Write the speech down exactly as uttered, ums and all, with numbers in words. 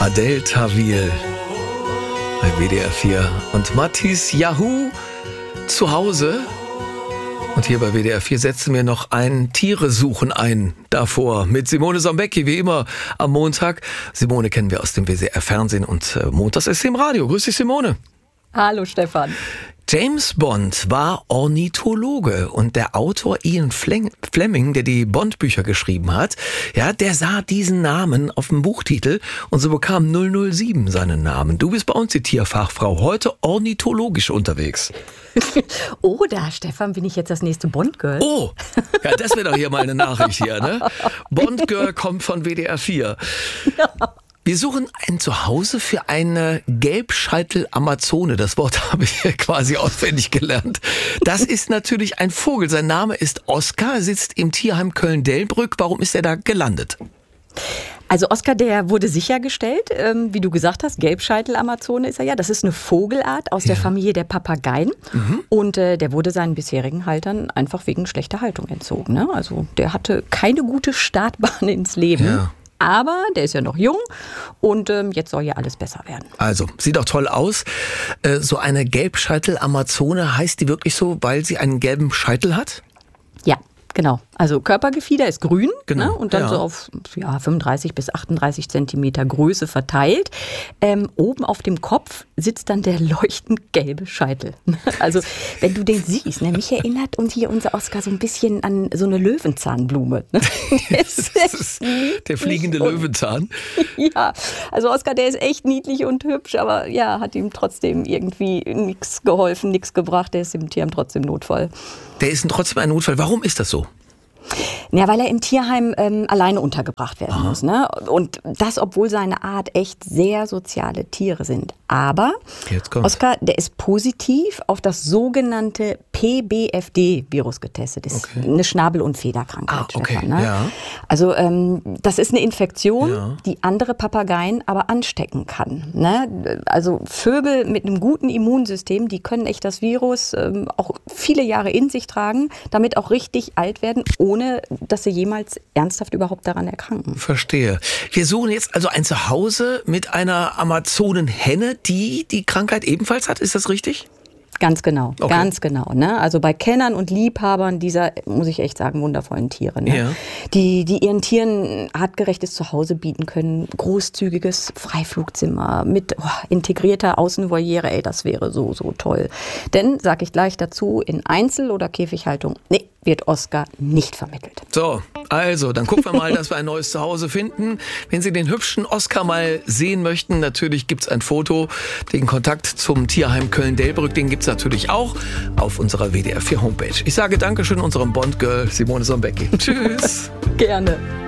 Adel Tawil bei W D R vier und Mathis Yahoo zu Hause. Und hier bei W D R vier setzen wir noch ein Tiere suchen ein davor mit Simone Sambecki, wie immer am Montag. Simone kennen wir aus dem W D R Fernsehen und äh, montags ist sie im Radio. Grüß dich, Simone. Hallo, Stefan. James Bond war Ornithologe und der Autor Ian Fleming, der die Bond-Bücher geschrieben hat, ja, der sah diesen Namen auf dem Buchtitel und so bekam null null sieben seinen Namen. Du bist bei uns die Tierfachfrau, heute ornithologisch unterwegs. Oh, da, Stefan, bin ich jetzt das nächste Bond-Girl? Oh, ja, das wäre doch hier mal eine Nachricht hier, ne? Bond-Girl kommt von W D R vier. Ja. Wir suchen ein Zuhause für eine Gelbscheitel-Amazone. Das Wort habe ich hier quasi auswendig gelernt. Das ist natürlich ein Vogel. Sein Name ist Oskar, er sitzt im Tierheim Köln-Delbrück. Warum ist er da gelandet? Also Oskar, der wurde sichergestellt, ähm, wie du gesagt hast, Gelbscheitel-Amazone ist er ja. Das ist eine Vogelart aus ja. der Familie der Papageien. Mhm. Und äh, der wurde seinen bisherigen Haltern einfach wegen schlechter Haltung entzogen. Ne? Also der hatte keine gute Startbahn ins Leben. Ja. Aber der ist ja noch jung und ähm, jetzt soll ja alles besser werden. Also, sieht auch toll aus. Äh, so eine Gelbscheitel-Amazone, heißt die wirklich so, weil sie einen gelben Scheitel hat? Ja, genau. Also Körpergefieder ist grün, genau, ne? Und dann ja. so auf ja, fünfunddreißig bis achtunddreißig Zentimeter Größe verteilt. Ähm, oben auf dem Kopf sitzt dann der leuchtend gelbe Scheitel. Also wenn du den siehst, ne? Mich erinnert uns hier unser Oskar so ein bisschen an so eine Löwenzahnblume. Ne? Das ist der fliegende Löwenzahn. Ja, also Oskar, der ist echt niedlich und hübsch, aber ja, hat ihm trotzdem irgendwie nichts geholfen, nichts gebracht. Der ist im Tierheim trotzdem Notfall. Der ist trotzdem ein Notfall. Warum ist das so? Ja, weil er im Tierheim ähm, alleine untergebracht werden Aha. muss. Ne? Und das, obwohl seine Art echt sehr soziale Tiere sind. Aber Oskar, der ist positiv auf das sogenannte P B F D-Virus getestet. Das ist okay. eine Schnabel- und Federkrankheit. Ah, okay. Stefan, ne? Ja. Also ähm, das ist eine Infektion, ja. die andere Papageien aber anstecken kann. Ne? Also Vögel mit einem guten Immunsystem, die können echt das Virus ähm, auch viele Jahre in sich tragen, damit auch richtig alt werden, ohne dass sie jemals ernsthaft überhaupt daran erkranken. Verstehe. Wir suchen jetzt also ein Zuhause mit einer Amazonenhenne, die die Krankheit ebenfalls hat. Ist das richtig? Ganz genau, okay. ganz genau. Ne? Also bei Kennern und Liebhabern dieser, muss ich echt sagen, wundervollen Tiere. Ne? Ja. Die, die ihren Tieren artgerechtes Zuhause bieten können. Großzügiges Freiflugzimmer mit oh, integrierter Außenvoliere. Ey, das wäre so, so toll. Denn, sage ich gleich dazu, in Einzel- oder Käfighaltung, nee, wird Oskar nicht vermittelt. So, also, dann gucken wir mal, dass wir ein neues Zuhause finden. Wenn Sie den hübschen Oskar mal sehen möchten, natürlich gibt's ein Foto. Den Kontakt zum Tierheim Köln-Delbrück, den gibt's natürlich auch auf unserer W D R vier Homepage. Ich sage Dankeschön unserem Bond-Girl Simone Sambecki. Tschüss. Gerne.